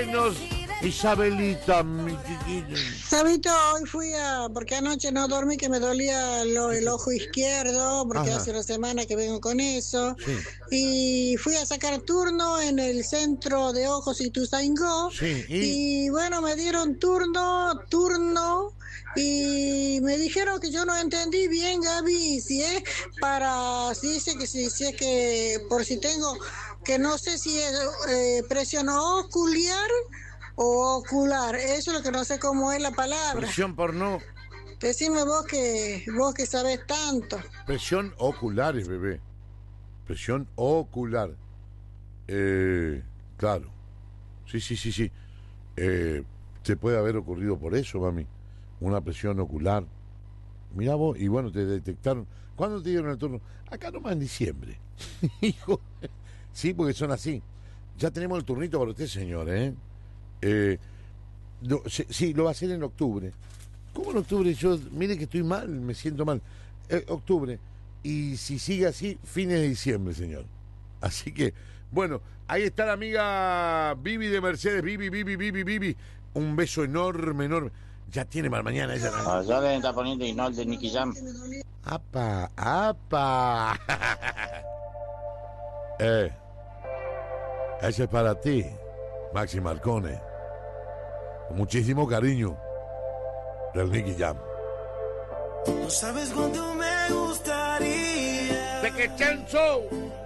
buenos. Isabelita, mi chiquita. Sabito, hoy porque anoche no dormí, que me dolía el ojo izquierdo, porque Ajá. hace una semana que vengo con eso. Sí. Y fui a sacar turno en el centro de ojos Ituzaingó. Sí, y bueno, me dieron turno, y me dijeron que yo no entendí bien, Gaby, si es dice que si es que, por si tengo, que no sé si es presión ocular o ocular, eso es lo que no sé cómo es la palabra. Presión porno. Decime vos que sabés tanto. Presión ocular, bebé. Presión ocular. Claro. Sí. Se puede haber ocurrido por eso, mami. Una presión ocular. Mirá vos, y bueno, te detectaron. ¿Cuándo te dieron el turno? Acá nomás en diciembre. Hijo. Sí, porque son así. Ya tenemos el turnito para usted, señor, ¿eh? Sí, lo va a hacer en octubre. ¿Cómo en octubre? Yo, mire que estoy mal, me siento mal. Octubre. Y si sigue así, fines de diciembre, señor. Así que, bueno, ahí está la amiga Vivi de Mercedes. Vivi. Un beso enorme. Ya tiene para mañana ella. Ya le está poniendo Ignol de Nicky Jam. ¡Apa! Ese es para ti, Maxi Marcone. Con muchísimo cariño. Del Nicky Jam. No sabes cuánto me gustaría ¡De que chanzo!